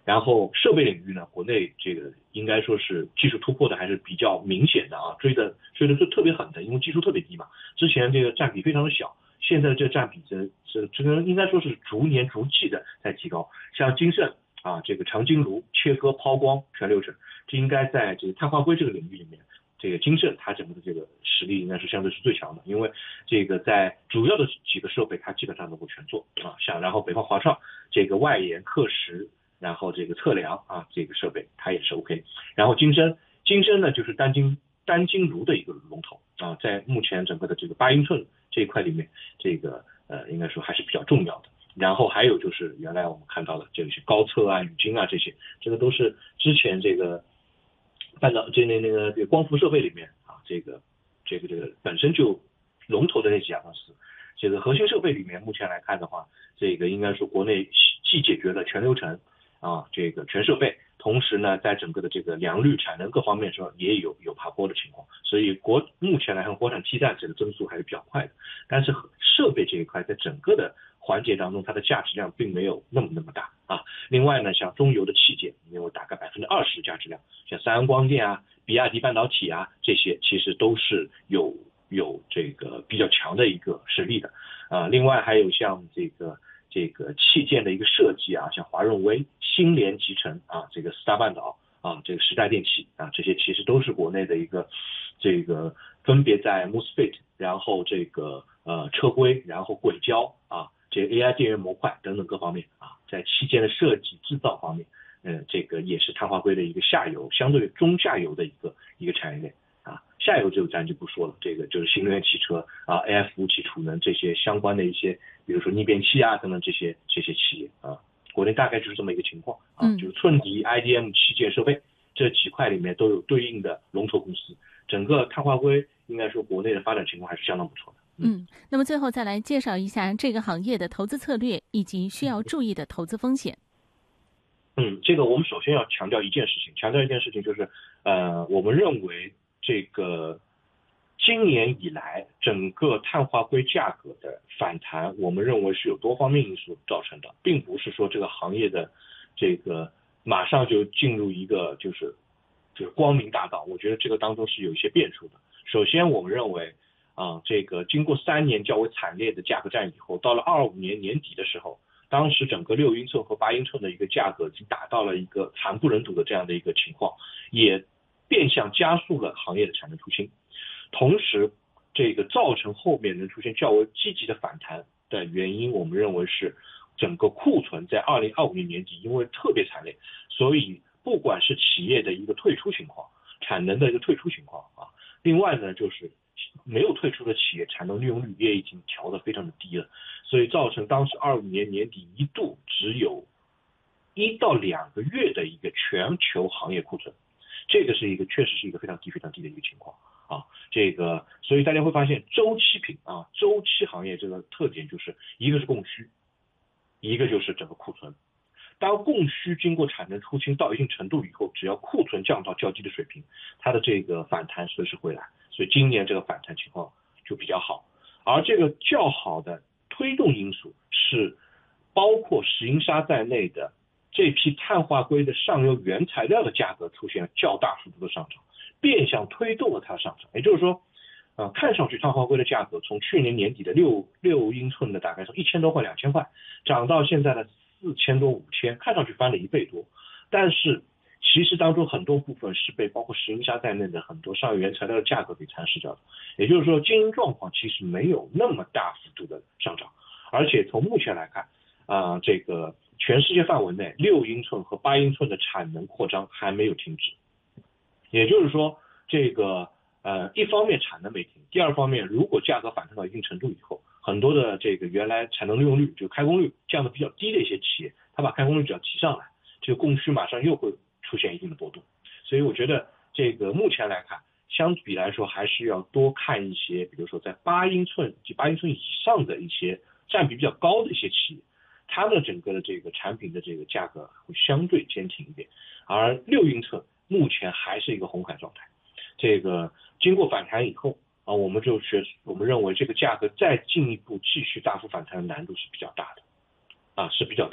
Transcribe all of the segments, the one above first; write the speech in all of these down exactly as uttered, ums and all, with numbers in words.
然后设备领域呢，国内这个应该说是技术突破的还是比较明显的啊，追的追的是特别狠的，因为技术特别低嘛，之前这个占比非常的小，现在这占比这这这个应该说是逐年逐季的在提高。像金盛啊，这个长晶炉、切割、抛光全流程，这应该在这个碳化硅这个领域里面，这个金盛它整个的这个实力应该是相对是最强的，因为这个在主要的几个设备它基本上能够全做啊，像然后北方华创这个外延刻蚀。然后这个测量啊，这个设备它也是 OK。然后金生，金生呢就是单晶单晶炉的一个龙头啊，在目前整个的这个八英寸这一块里面，这个呃应该说还是比较重要的。然后还有就是原来我们看到的这些高测啊、宇晶啊这些，这个都是之前这个半导这那那个这个光伏设备里面啊，这个这个这个本身就龙头的那几家公司。这个核心设备里面，目前来看的话，这个应该说国内既解决了全流程。啊，这个全设备，同时呢，在整个的这个良率、产能各方面上也有有爬坡的情况，所以国目前来看，国产替代这个增速还是比较快的。但是设备这一块，在整个的环节当中，它的价值量并没有那么那么大啊。另外呢，像中游的器件，有大概百分之二十的价值量，像三安光电啊、比亚迪半导体啊，这些其实都是有有这个比较强的一个实力的啊。另外还有像这个。这个器件的一个设计啊，像华润微、新联集成啊，这个四大半岛啊，这个时代电器啊，这些其实都是国内的一个这个分别在 M O S F E T， 然后这个呃车规，然后轨交啊，这个 A I 电源模块等等各方面啊，在器件的设计制造方面，嗯，这个也是碳化硅的一个下游，相对中下游的一个一个产业链。啊，下游就咱就不说了，这个就是新能源汽车啊 ，A I 服务器、储能这些相关的一些，比如说逆变器啊等等这些这些企业啊，国内大概就是这么一个情况啊，就是寸底、I D M、器件设备这几块里面都有对应的龙头公司，整个碳化硅应该说国内的发展情况还是相当不错的。 嗯，那么最后再来介绍一下这个行业的投资策略以及需要注意的投资风险。 嗯，这个我们首先要强调一件事情，强调一件事情就是，呃，我们认为这个今年以来整个碳化硅价格的反弹，我们认为是有多方面因素造成的，并不是说这个行业的这个马上就进入一个就是就是光明大道，我觉得这个当中是有一些变数的。首先，我们认为啊，这个经过三年较为惨烈的价格战以后，到了二五年年底的时候。当时整个六英寸和八英寸的一个价格已经达到了一个惨不忍睹的这样的一个情况，也变相加速了行业的产能出清。同时，这个造成后面能出现较为积极的反弹的原因，我们认为是整个库存在二零二五年年底因为特别惨烈，所以不管是企业的一个退出情况，产能的一个退出情况啊，另外呢就是没有退出的企业产能利用率也已经调得非常的低了。所以造成当时二五年年底一度只有一到两个月的一个全球行业库存，这个是一个确实是一个非常低非常低的一个情况啊。这个所以大家会发现周期品啊，周期行业这个特点就是一个是供需，一个就是整个库存。当供需经过产能出清到一定程度以后，只要库存降到较低的水平，它的这个反弹随时会来。所以今年这个反弹情况就比较好，而这个较好的推动因素是包括石英砂在内的这批碳化硅的上游原材料的价格出现了较大幅度的上涨，变相推动了它的上涨。也就是说，呃，看上去碳化硅的价格从去年年底的六六英寸的大概从一千多块、两千块，涨到现在的四千多、五千，看上去翻了一倍多。但是其实当中很多部分是被包括石英砂在内的很多上游原材料的价格给蚕食掉的，也就是说经营状况其实没有那么大幅度的上涨，而且从目前来看，啊、呃，这个全世界范围内六英寸和八英寸的产能扩张还没有停止，也就是说，这个呃一方面产能没停，第二方面如果价格反弹到一定程度以后，很多的这个原来产能利用率就开工率降得比较低的一些企业，它把开工率只要提上来，这个供需马上又会出现一定的波动，所以我觉得这个目前来看，相比来说还是要多看一些，比如说在八英寸及八英寸以上的一些占比比较高的一些企业，它的整个的这个产品的这个价格会相对坚挺一点，而六英寸目前还是一个红海状态。这个经过反弹以后啊，我们就觉我们认为这个价格再进一步继续大幅反弹的难度是比较大的，啊是比较大的。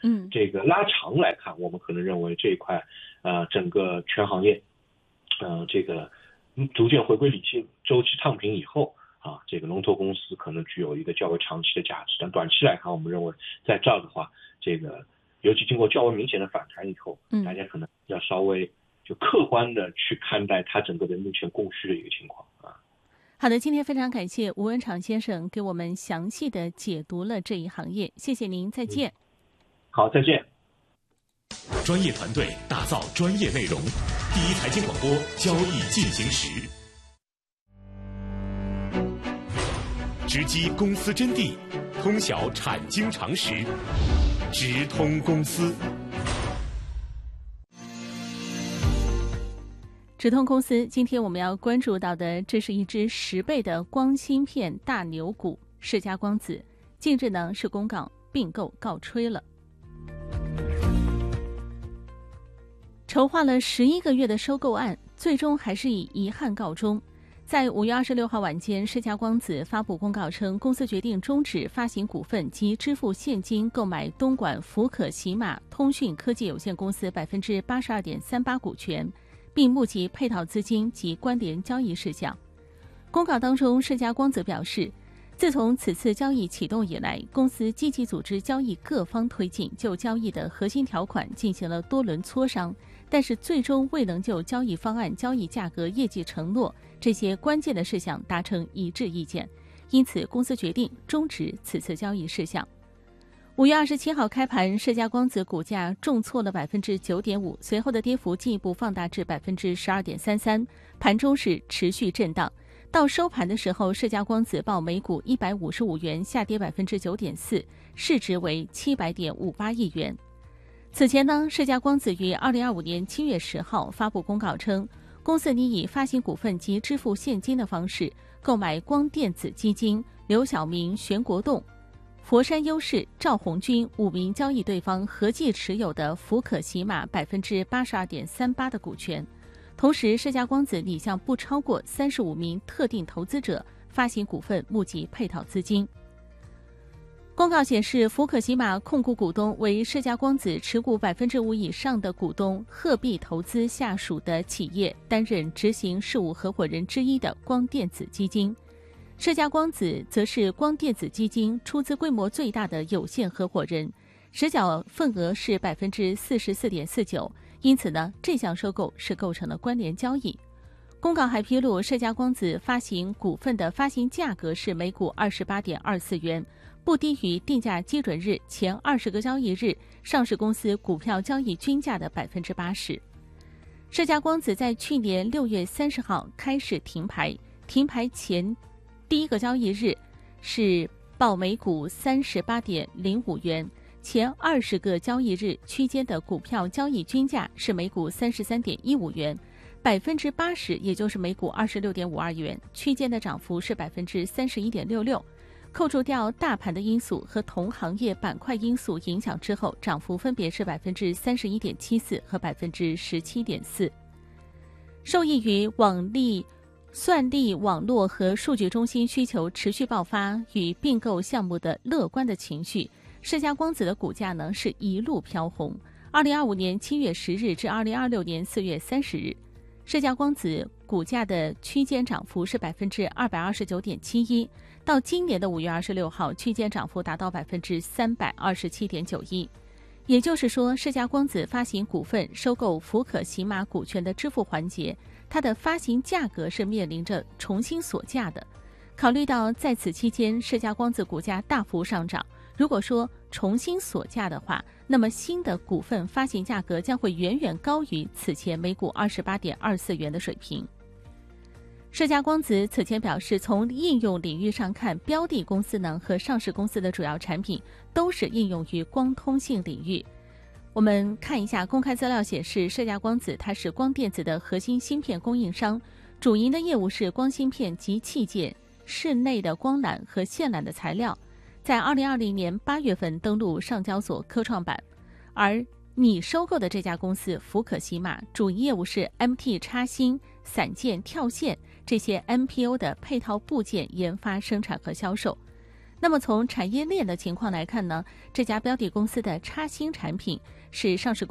嗯， 这个拉长来看，我们可能认为这一块，呃，整个全行业，呃，这个逐渐回归理性，周期躺平以后，啊，这个龙头公司可能具有一个较为长期的价值。但短期来看，我们认为在这儿的话，这个尤其经过较为明显的反弹以后， 嗯， 大家可能要稍微就客观的去看待它整个的目前供需的一个情况啊。 好的，今天非常感谢吴文敞先生给我们详细的解读了这一行业，谢谢您，再见。 嗯、好，再见。 专业团队打造专业内容，第一财经广播，交易进行时，直击公司真谛，通晓产经常识，直通公司。 直通公司，今天我们要关注到的，这是一只十倍的光芯片大牛股世嘉光子，近日呢是公告并购告吹了。筹划了十一个月的收购案，最终还是以遗憾告终。在五月二十六号晚间，世嘉光子发布公告称，公司决定终止发行股份及支付现金购买东莞福可喜马通讯科技有限公司百分之八十二点三八股权，并募集配套资金及关联交易事项。公告当中，世嘉光子表示，自从此次交易启动以来，公司积极组织交易各方推进，就交易的核心条款进行了多轮磋商，但是最终未能就交易方案、交易价格、业绩承诺这些关键的事项达成一致意见，因此公司决定终止此次交易事项。五月二十七号开盘，世嘉光子股价重挫了百分之九点五，随后的跌幅进一步放大至百分之十二点三三，盘中是持续震荡。到收盘的时候，世嘉光子报每股一百五十五元，下跌百分之九点四，市值为七百点五八亿元。此前呢，世嘉光子于二零二五年七月十号发布公告称，公司拟以发行股份及支付现金的方式购买光电子基金、刘晓明、玄国栋、佛山优势、赵红军五名交易对方合计持有的福可喜马百分之八十二点三八的股权。同时，世嘉光子拟向不超过三十五名特定投资者发行股份，募集配套资金。公告显示，福可喜马控股股东为世嘉光子持股百分之五以上的股东鹤壁投资下属的企业，担任执行事务合伙人之一的光电子基金。世嘉光子则是光电子基金出资规模最大的有限合伙人，实缴份额是百分之四十四点四九。因此呢，这项收购是构成了关联交易。公告还披露，世嘉光子发行股份的发行价格是每股二十八点二四元，不低于定价基准日前二十个交易日上市公司股票交易均价的百分之八十。世嘉光子在去年六月三十号开始停牌，停牌前第一个交易日是报每股三十八点零五元。前二十个交易日区间的股票交易均价是每股三十三点一五元，百分之八十，也就是每股二十六点五二元，区间的涨幅是百分之三十一点六六。扣除掉大盘的因素和同行业板块因素影响之后，涨幅分别是百分之三十一点七四和百分之十七点四。受益于网力、算力网络和数据中心需求持续爆发与并购项目的乐观的情绪，世嘉光子的股价呢是一路飘红。二零二五年七月十日至二零二六年四月三十日，世嘉光子股价的区间涨幅是百分之二百二十九点七一，到今年的五月二十六号，区间涨幅达到百分之三百二十七点九一。也就是说，世嘉光子发行股份收购福可喜马股权的支付环节，它的发行价格是面临着重新锁价的。考虑到在此期间世嘉光子股价大幅上涨，如果说重新锁价的话，那么新的股份发行价格将会远远高于此前每股二十八点二四元的水平。世嘉光子此前表示，从应用领域上看，标的公司呢和上市公司的主要产品都是应用于光通信领域。我们看一下公开资料显示，世嘉光子它是光电子的核心芯片供应商，主营的业务是光芯片及器件、室内的光缆和线缆的材料。在二零二零年八月份登陆上交所科创板，而你收购的这家公司福可喜马主营业务是 M T 插芯、散件、跳线这些 M P O 的配套部件研发、生产和销售。 那么从产业链的情况来看呢，这家标的公司的插芯产品是上市